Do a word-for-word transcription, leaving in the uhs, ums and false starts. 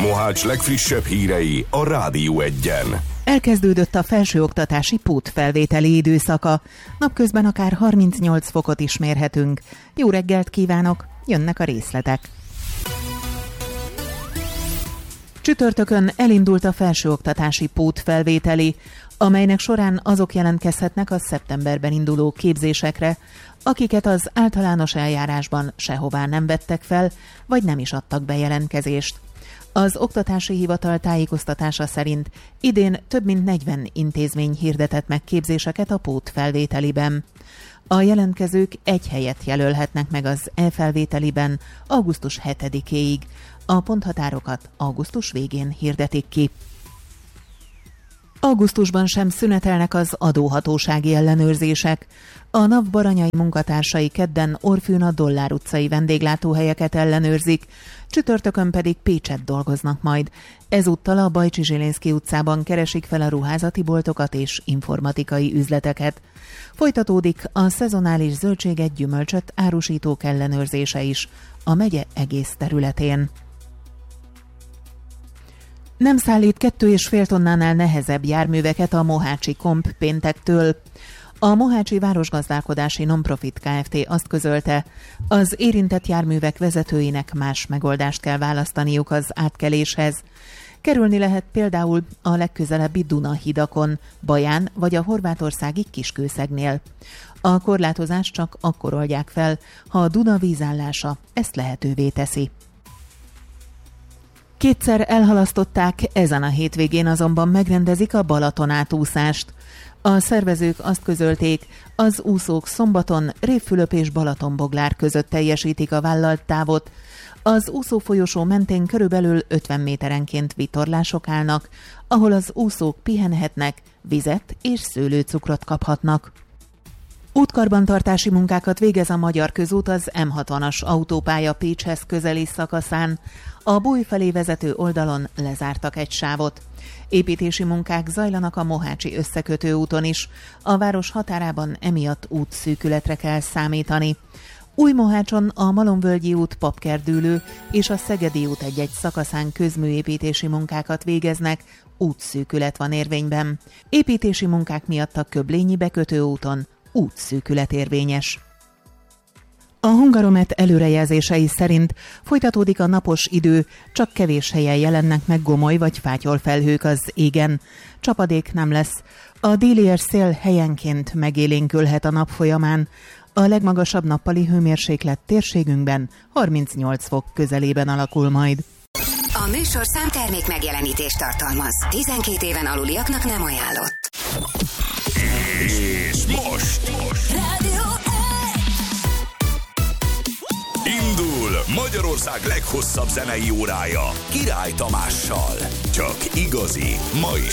Mohács legfrissebb hírei a Rádió Egyen. Elkezdődött a felsőoktatási pótfelvételi időszaka. Napközben akár harmincnyolc fokot is mérhetünk. Jó reggelt kívánok, jönnek a részletek. Csütörtökön elindult a felsőoktatási pótfelvételi, amelynek során azok jelentkezhetnek a szeptemberben induló képzésekre, akiket az általános eljárásban sehová nem vettek fel, vagy nem is adtak be jelentkezést. Az Oktatási Hivatal tájékoztatása szerint idén több mint negyven intézmény hirdetett meg képzéseket a pótfelvételiben. A jelentkezők egy helyet jelölhetnek meg az e-felvételiben augusztus hetedikéig. A ponthatárokat augusztus végén hirdetik ki. Augusztusban sem szünetelnek az adóhatósági ellenőrzések. A NAV baranyai munkatársai kedden Orfűn a Dollár utcai vendéglátóhelyeket ellenőrzik, csütörtökön pedig Pécsett dolgoznak majd. Ezúttal a Bajcsi Zsilinszky utcában keresik fel a ruházati boltokat és informatikai üzleteket. Folytatódik a szezonális zöldséget, gyümölcsöt árusítók ellenőrzése is a megye egész területén. Nem szállít kettő és fél tonnánál nehezebb járműveket a Mohácsi Komp péntektől. A Mohácsi Városgazdálkodási Nonprofit Kft. Azt közölte, az érintett járművek vezetőinek más megoldást kell választaniuk az átkeléshez. Kerülni lehet például a legközelebbi Duna-hidakon, Baján vagy a horvátországi Kiskőszegnél. A korlátozást csak akkor oldják fel, ha a Duna vízállása ezt lehetővé teszi. Kétszer elhalasztották, ezen a hétvégén azonban megrendezik a Balaton átúszást. A szervezők azt közölték, az úszók szombaton Révfülöp és Balatonboglár között teljesítik a vállalt távot. Az úszófolyosó mentén körülbelül ötven méterenként vitorlások állnak, ahol az úszók pihenhetnek, vizet és szőlőcukrot kaphatnak. Útkarbantartási munkákat végez a Magyar Közút az M hatvanas autópálya Pécshez közeli szakaszán. A Búj felé vezető oldalon lezártak egy sávot. Építési munkák zajlanak a Mohácsi összekötő úton is. A város határában emiatt útszűkületre kell számítani. Újmohácson a Malomvölgyi út, Papkerdülő és a Szegedi út egy-egy szakaszán közműépítési munkákat végeznek, útszűkület van érvényben. Építési munkák miatt a Köblényi bekötő úton útszűkület érvényes. A Hungaromet előrejelzései szerint folytatódik a napos idő, csak kevés helyen jelennek meg gomoly vagy fátyolfelhők az égen. Csapadék nem lesz. A déli szél helyenként megélénkülhet a nap folyamán. A legmagasabb nappali hőmérséklet térségünkben harmincnyolc fok közelében alakul majd. A műsorszám termék megjelenítést tartalmaz. tizenkét éven aluliaknak nem ajánlott. És most, most. Rádió Indul Magyarország leghosszabb zenei órája Király Tamással. Csak igazi, ma is